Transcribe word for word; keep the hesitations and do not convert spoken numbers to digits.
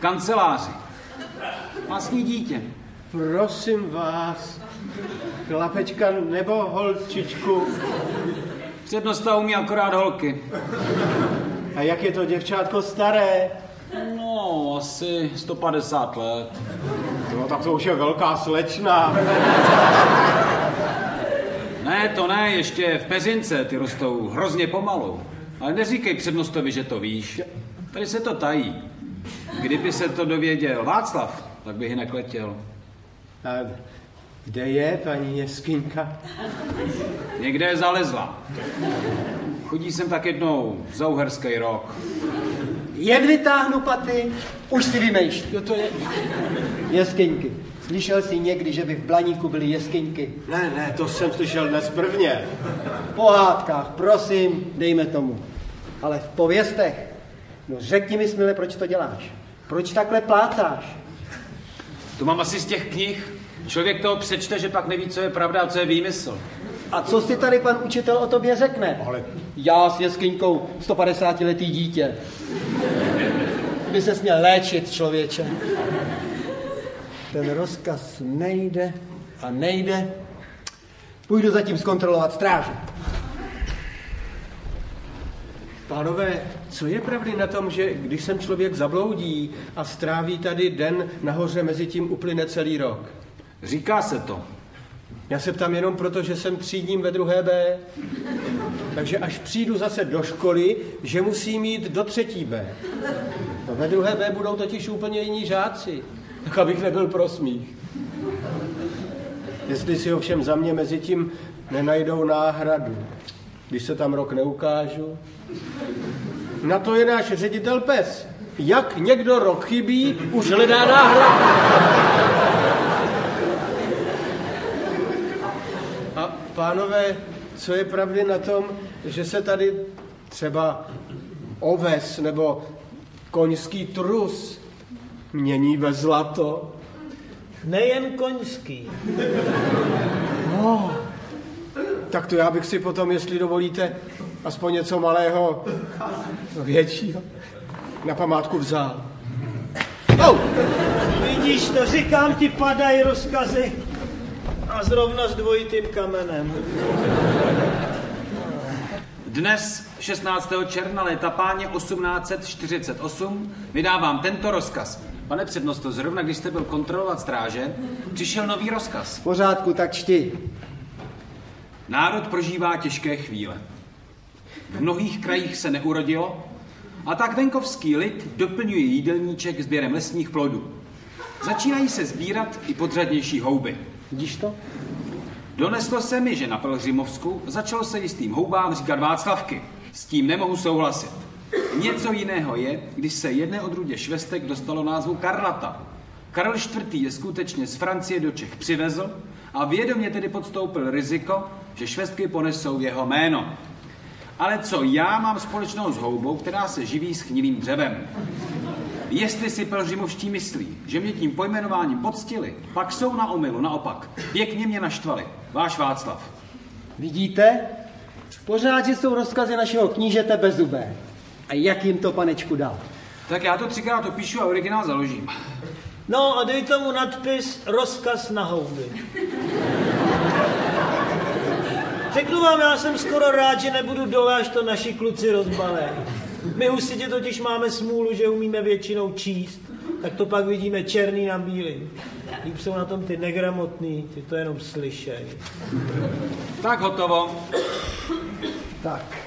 kanceláři. Vlastní dítě. Prosím vás, chlapečka nebo holčičku? Přednosta umí akorát holky. A jak je to děvčátko staré? No, asi sto padesát let. No, tak to už je velká slečna. Ne, to ne, ještě v peřince ty rostou hrozně pomalu. Ale neříkej přednostovi, že to víš. Tady se to tají. Kdyby se to dověděl Václav, tak by Hynek letěl. A kde je paní Jeskyňka? Někde je zalezla. Chodí sem tak jednou za uherský rok. Jen vytáhnu paty, už si vymýšlí. Jo, to je... Jeskyňky. Slyšel jsi někdy, že by v Blaníku byly jeskyňky? Ne, ne, to jsem slyšel dnes prvně. V pohádkách, prosím, dejme tomu. Ale v pověstech. No řekni mi, Smile, proč to děláš? Proč takhle plácáš? To mám asi z těch knih. Člověk toho přečte, že pak neví, co je pravda a co je výmysl. A co si tady pan učitel o tobě řekne? Ale... Já s jeskyňkou stopadesátiletý dítě. By ses měl léčit, člověče. Ten rozkaz nejde a nejde. Půjdu zatím zkontrolovat stráži. Pánové, co je pravdy na tom, že když sem člověk zabloudí a stráví tady den nahoře, mezi tím uplyne celý rok? Říká se to. Já se ptám jenom proto, že jsem třídním ve druhé B. Takže až přijdu zase do školy, že musím jít do třetí B. No, ve druhé B budou totiž úplně jiní žáci. Tak abych nebyl pro smích. Jestli si ovšem za mě mezi tím nenajdou náhradu, když se tam rok neukážu. Na to je náš ředitel Pes. Jak někdo rok chybí, už hledá náhradu. A pánové, co je pravdy na tom, že se tady třeba oves nebo koňský trus mění ve zlato? Nejen koňský. No, tak to já bych si potom, jestli dovolíte, aspoň něco malého, většího, na památku vzal. Oh! Vidíš to, říkám ti, padají rozkazy. A zrovna s dvojitým kamenem. Dnes, šestnáctého června léta páně osmnáct set čtyřicet osm, vydávám tento rozkaz. Pane přednosto, zrovna když jste byl kontrolovat stráže, přišel nový rozkaz. V pořádku, tak čti. Národ prožívá těžké chvíle. V mnohých krajích se neurodilo, a tak venkovský lid doplňuje jídelníček sběrem lesních plodů. Začínají se sbírat i podřadnější houby. Vidíš to? Doneslo se mi, že na Pelhřimovsku začalo se jistým houbám říkat Václavky. S tím nemohu souhlasit. Něco jiného je, když se jedné odrůdě švestek dostalo názvu Karlata. Karel čtvrtý je skutečně z Francie do Čech přivezl a vědomě tedy podstoupil riziko, že švestky ponesou jeho jméno. Ale co já mám společnou s houbou, která se živí schnilým dřevem? Jestli si pelhřimovští myslí, že mě tím pojmenováním poctili, pak jsou na omylu, naopak. Pěkně mě naštvali. Váš Václav. Vidíte? Pořád, že jsou rozkazy našeho knížete Bezzubé. A jak jim to, panečku, dal? Tak já to třikrát opíšu a originál založím. No a dej tomu nadpis rozkaz na houby. Řeknu vám, já jsem skoro rád, že nebudu dole, až to naši kluci rozbalé. My husitě totiž máme smůlu, že umíme většinou číst, tak to pak vidíme černý na bílý. Líp jsou na tom ty negramotný, ty to jenom slyšej. Tak hotovo. Tak.